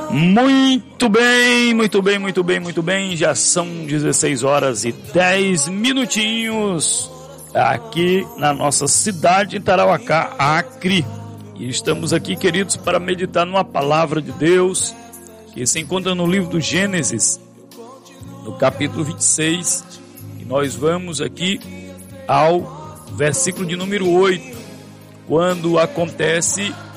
Muito bem, muito bem, muito bem, muito bem. Já são 16 horas e 10 minutinhos aqui na nossa cidade em Tarauacá, Acre. E estamos aqui, queridos, para meditar numa palavra de Deus que se encontra no livro do Gênesis, no capítulo 26. E nós vamos aqui ao versículo de número 8, quando acontece